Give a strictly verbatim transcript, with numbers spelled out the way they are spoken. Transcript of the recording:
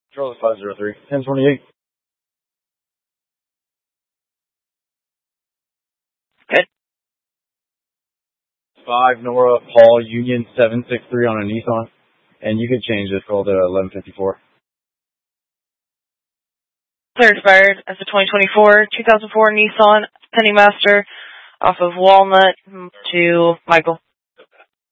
Charlie five zero three, ten twenty-eight. Good. five Nora Paul Union seven six three on a Nissan. And you could change this call to eleven fifty-four. Clear expired as a twenty twenty-four two thousand four Nissan Pennymaster off of Walnut to Michael.